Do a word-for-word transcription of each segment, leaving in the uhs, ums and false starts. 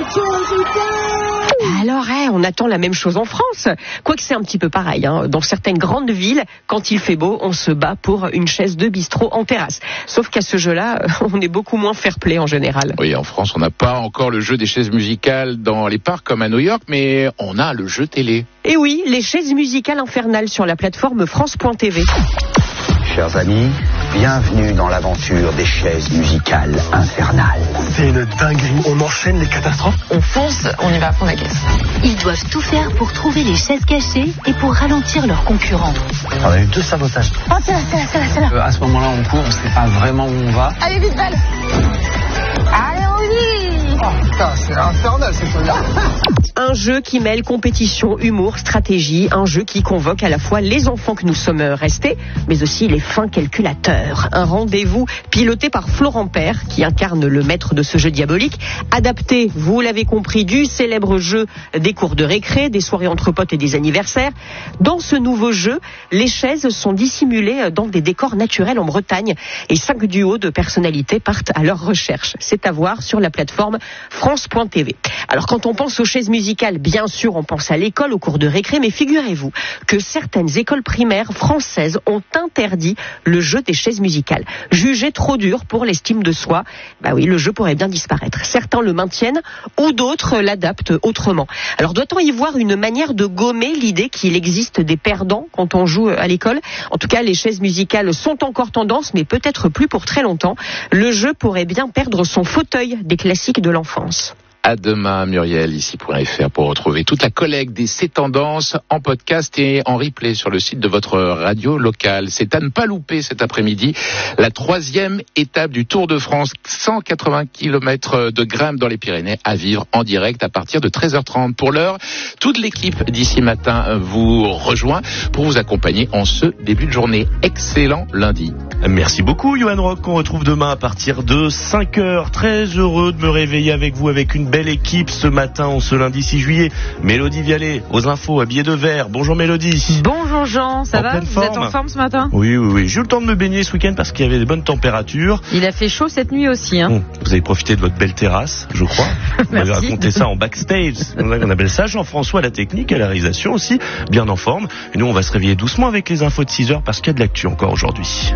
Alors, hey, on attend la même chose en France. Quoique c'est un petit peu pareil. Hein. Dans certaines grandes villes, quand il fait beau, on se bat pour une chaise de bistrot en terrasse. Sauf qu'à ce jeu-là, on est beaucoup moins fair-play en général. Oui, en France, on n'a pas encore le jeu des chaises musicales dans les parcs comme à New York, mais on a le jeu télé. Et oui, les chaises musicales infernales sur la plateforme France point T V. Chers amis, bienvenue dans l'aventure des chaises musicales infernales. C'est une dinguerie. On enchaîne les catastrophes. On fonce, on y va à fond la caisse. Ils doivent tout faire pour trouver les chaises cachées et pour ralentir leurs concurrents. On a eu deux sabotages. Oh, c'est là, c'est là, c'est là, c'est là. Euh, à ce moment-là, on court, on sait pas vraiment où on va. Allez, vite, balle. Allez, on y. Oh putain, c'est infernal ce truc-là. Un jeu qui mêle compétition, humour, stratégie. Un jeu qui convoque à la fois les enfants que nous sommes restés, mais aussi les fins calculateurs. Un rendez-vous piloté par Florent Père, qui incarne le maître de ce jeu diabolique. Adapté, vous l'avez compris, du célèbre jeu des cours de récré, des soirées entre potes et des anniversaires. Dans ce nouveau jeu, les chaises sont dissimulées dans des décors naturels en Bretagne. Et cinq duos de personnalités partent à leur recherche. C'est à voir sur la plateforme France point T V. Alors quand on pense aux chaises musicales, bien sûr on pense à l'école, aux cours de récré, mais figurez-vous que certaines écoles primaires françaises ont interdit le jeu des chaises musicales. Jugé trop dur pour l'estime de soi, bah oui, le jeu pourrait bien disparaître. Certains le maintiennent ou d'autres l'adaptent autrement. Alors doit-on y voir une manière de gommer l'idée qu'il existe des perdants quand on joue à l'école ? En tout cas, les chaises musicales sont encore tendance, mais peut-être plus pour très longtemps. Le jeu pourrait bien perdre son fauteuil des classiques de l'enfance. À demain, Muriel, ici point F R, pour retrouver toute la collecte des C'est Tendances en podcast et en replay sur le site de votre radio locale. C'est à ne pas louper cet après-midi la troisième étape du Tour de France, cent quatre-vingts kilomètres de Grimpe dans les Pyrénées à vivre en direct à partir de treize heures trente. Pour l'heure, toute l'équipe d'ici matin vous rejoint pour vous accompagner en ce début de journée. Excellent lundi. Merci beaucoup, Johan Rock, qu'on retrouve demain à partir de cinq heures. Très heureux de me réveiller avec vous, avec une belle équipe ce matin, en ce lundi six juillet. Mélodie Vialet, aux infos, habillée de vert. Bonjour Mélodie. Bonjour Jean, ça en va ? Vous êtes en forme ce matin ? Oui, oui, oui. J'ai eu le temps de me baigner ce week-end parce qu'il y avait des bonnes températures. Il a fait chaud cette nuit aussi. Hein. Bon, vous avez profité de votre belle terrasse, je crois. Vous m'avez raconté ça en backstage. On appelle ça Jean-François, la technique, à la réalisation aussi, bien en forme. Et nous, on va se réveiller doucement avec les infos de six heures parce qu'il y a de l'actu encore aujourd'hui.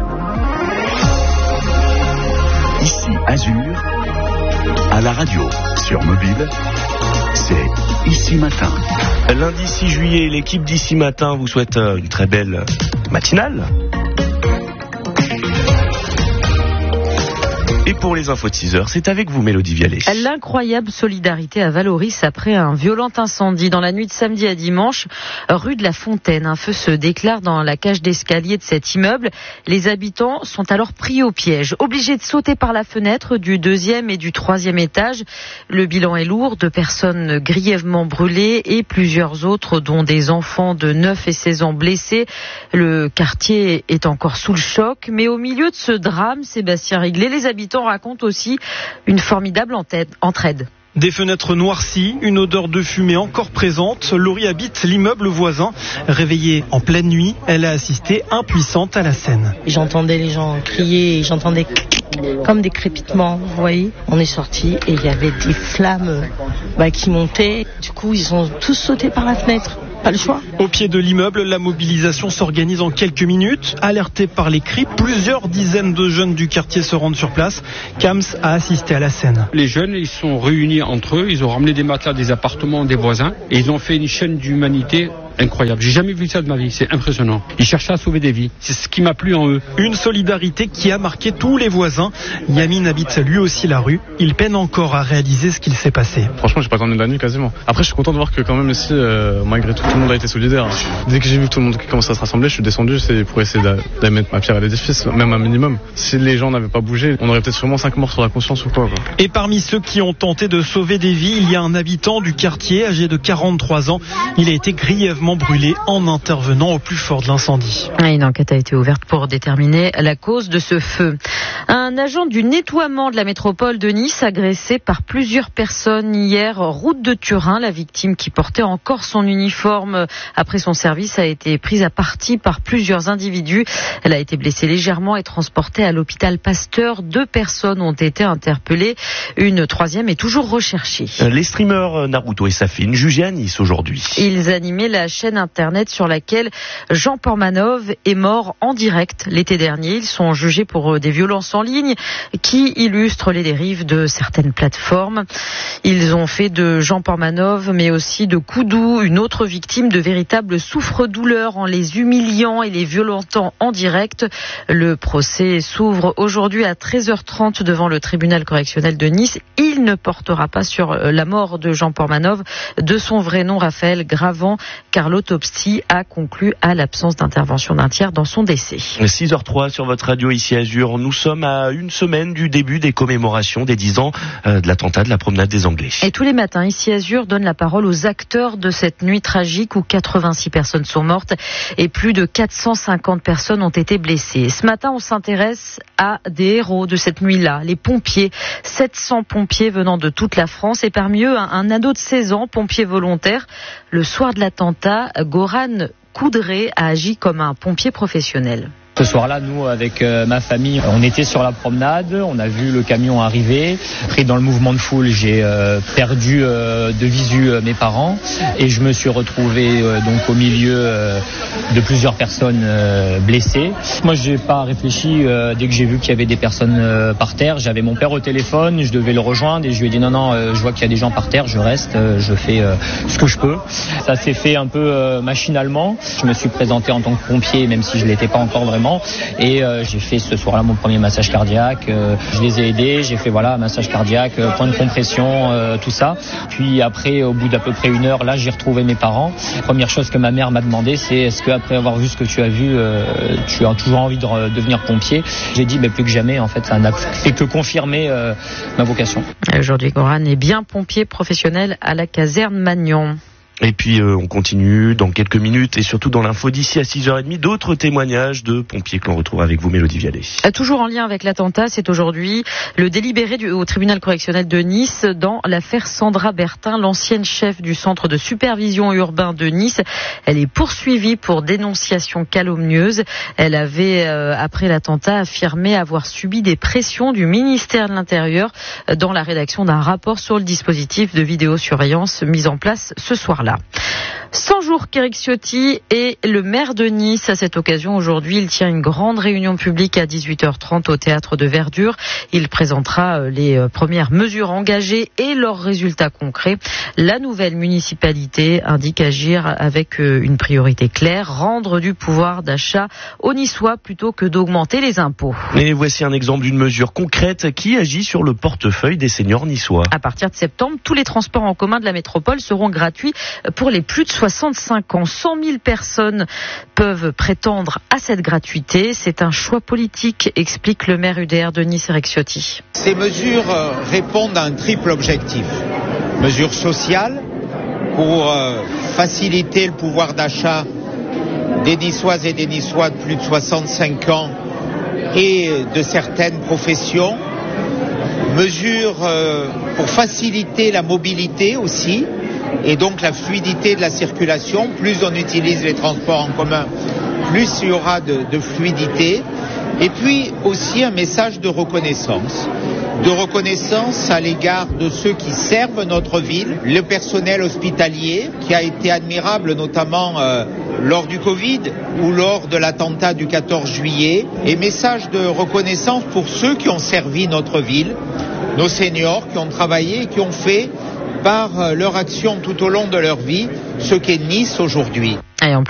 Ici Azur, à la radio, sur mobile, c'est Ici Matin. Lundi six juillet, l'équipe d'Ici Matin vous souhaite une très belle matinale. Et pour les infos de six heures, c'est avec vous, Mélodie Vialet. L'incroyable solidarité à Valoris après un violent incendie dans la nuit de samedi à dimanche, rue de la Fontaine. Un feu se déclare dans la cage d'escalier de cet immeuble. Les habitants sont alors pris au piège, obligés de sauter par la fenêtre du deuxième et du troisième étage. Le bilan est lourd, deux personnes grièvement brûlées et plusieurs autres, dont des enfants de neuf et seize ans blessés. Le quartier est encore sous le choc, mais au milieu de ce drame, Sébastien Riglet, les habitants racontent aussi une formidable entraide. Des fenêtres noircies, une odeur de fumée encore présente. Laurie habite l'immeuble voisin. Réveillée en pleine nuit, elle a assisté impuissante à la scène. J'entendais les gens crier, j'entendais comme des crépitements, vous voyez. On est sortis et il y avait des flammes bah, qui montaient. Du coup, ils ont tous sauté par la fenêtre. Pas le choix. Au pied de l'immeuble, la mobilisation s'organise en quelques minutes. Alertés par les cris, plusieurs dizaines de jeunes du quartier se rendent sur place. Kams a assisté à la scène. Les jeunes, ils sont réunis entre eux, ils ont ramené des matelas des appartements des voisins et ils ont fait une chaîne d'humanité incroyable. J'ai jamais vu ça de ma vie, c'est impressionnant. Ils cherchaient à sauver des vies, c'est ce qui m'a plu en eux. Une solidarité qui a marqué tous les voisins. Yamin habite lui aussi la rue. Il peine encore à réaliser ce qu'il s'est passé. Franchement, j'ai pas attendu de la nuit quasiment. Après, je suis content de voir que quand même ici, euh, malgré tout, tout le monde a été solidaire. Dès que j'ai vu tout le monde qui commençait à se rassembler, je suis descendu c'est pour essayer de mettre ma pierre à l'édifice, même un minimum. Si les gens n'avaient pas bougé, on aurait peut-être sûrement cinq morts sur la conscience ou quoi, quoi. Et parmi ceux qui ont tenté de sauver des vies, il y a un habitant du quartier âgé de quarante-trois ans. Il a été grièvement légèrement brûlé en intervenant au plus fort de l'incendie. Une enquête a été ouverte pour déterminer la cause de ce feu. Un agent du nettoiement de la métropole de Nice agressé par plusieurs personnes hier, route de Turin. La victime, qui portait encore son uniforme après son service, a été prise à partie par plusieurs individus. Elle a été blessée légèrement et transportée à l'hôpital Pasteur. Deux personnes ont été interpellées. Une troisième est toujours recherchée. Les streamers Naruto et Safine jugés à Nice aujourd'hui. Ils animaient la chaîne internet sur laquelle Jean Portmanov est mort en direct l'été dernier. Ils sont jugés pour des violences en ligne qui illustrent les dérives de certaines plateformes. Ils ont fait de Jean Portmanov, mais aussi de Koudou, une autre victime, de véritables souffre-douleurs en les humiliant et les violentant en direct. Le procès s'ouvre aujourd'hui à treize heures trente devant le tribunal correctionnel de Nice. Il ne portera pas sur la mort de Jean Portmanov, de son vrai nom Raphaël Gravant, car l'autopsie a conclu à l'absence d'intervention d'un tiers dans son décès. six heures trois sur votre radio ici Azur. Nous sommes à une semaine du début des commémorations des dix ans de l'attentat de la promenade des Anglais. Et tous les matins, ici Azur donne la parole aux acteurs de cette nuit tragique où quatre-vingt-six personnes sont mortes et plus de quatre cent cinquante personnes ont été blessées. Ce matin, on s'intéresse à des héros de cette nuit-là, les pompiers. sept cents pompiers venant de toute la France et parmi eux, un, un ado de seize ans, pompier volontaire. Le soir de l'attentat, Goran Coudray a agi comme un pompier professionnel. Ce soir-là, nous, avec euh, ma famille, on était sur la promenade, on a vu le camion arriver. Pris dans le mouvement de foule, j'ai euh, perdu euh, de visu euh, mes parents et je me suis retrouvé euh, donc au milieu euh, de plusieurs personnes euh, blessées. Moi, j'ai pas réfléchi euh, dès que j'ai vu qu'il y avait des personnes euh, par terre. J'avais mon père au téléphone, je devais le rejoindre et je lui ai dit non, non, euh, je vois qu'il y a des gens par terre, je reste, euh, je fais euh, ce que je peux. Ça s'est fait un peu euh, machinalement. Je me suis présenté en tant que pompier, même si je l'étais pas encore vraiment. Et euh, j'ai fait ce soir-là mon premier massage cardiaque. Euh, je les ai aidés, j'ai fait voilà massage cardiaque, euh, point de compression, euh, tout ça. Puis après, au bout d'à peu près une heure, là, j'ai retrouvé mes parents. La première chose que ma mère m'a demandé, c'est est-ce qu'après avoir vu ce que tu as vu, euh, tu as toujours envie de re- devenir pompier? J'ai dit, mais plus que jamais, en fait, ça n'a fait que confirmer euh, ma vocation. Aujourd'hui, Goran est bien pompier professionnel à la caserne Magnon. Et puis euh, on continue dans quelques minutes et surtout dans l'info d'ici à six heures trente, d'autres témoignages de pompiers que l'on retrouve avec vous, Mélodie Vialet. Toujours en lien avec l'attentat, c'est aujourd'hui le délibéré du, au tribunal correctionnel de Nice dans l'affaire Sandra Bertin, l'ancienne chef du centre de supervision urbain de Nice. Elle est poursuivie pour dénonciation calomnieuse. Elle avait, euh, après l'attentat, affirmé avoir subi des pressions du ministère de l'Intérieur dans la rédaction d'un rapport sur le dispositif de vidéosurveillance mis en place ce soir-là. cent jours qu'Éric Ciotti est le maire de Nice. À cette occasion, aujourd'hui, il tient une grande réunion publique à dix-huit heures trente au théâtre de Verdure. Il présentera les premières mesures engagées et leurs résultats concrets. La nouvelle municipalité indique agir avec une priorité claire, rendre du pouvoir d'achat aux Niçois plutôt que d'augmenter les impôts. Et voici un exemple d'une mesure concrète qui agit sur le portefeuille des seniors niçois. À partir de septembre, tous les transports en commun de la métropole seront gratuits pour les plus de soixante-cinq ans. cent mille personnes peuvent prétendre à cette gratuité. C'est un choix politique, explique le maire U D R de Nice, Éric Ciotti. Ces mesures répondent à un triple objectif. Mesures sociales pour faciliter le pouvoir d'achat des Niçoises et des Niçois de plus de soixante-cinq ans et de certaines professions. Mesures pour faciliter la mobilité aussi, et donc la fluidité de la circulation. Plus on utilise les transports en commun, plus il y aura de, de fluidité. Et puis aussi un message de reconnaissance. De reconnaissance à l'égard de ceux qui servent notre ville, le personnel hospitalier qui a été admirable notamment euh, lors du Covid ou lors de l'attentat du quatorze juillet. Et message de reconnaissance pour ceux qui ont servi notre ville, nos seniors qui ont travaillé et qui ont fait par leur action tout au long de leur vie ce qu'est Nice aujourd'hui. Et en plus